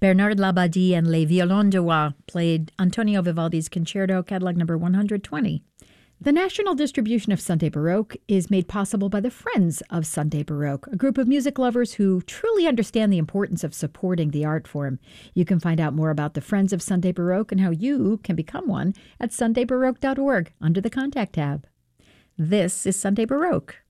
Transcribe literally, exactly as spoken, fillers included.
Bernard Labadie and Les Violons de Joie played Antonio Vivaldi's Concerto, catalog number one hundred twenty. The national distribution of Sunday Baroque is made possible by the Friends of Sunday Baroque, a group of music lovers who truly understand the importance of supporting the art form. You can find out more about the Friends of Sunday Baroque and how you can become one at sunday baroque dot org under the Contact tab. This is Sunday Baroque.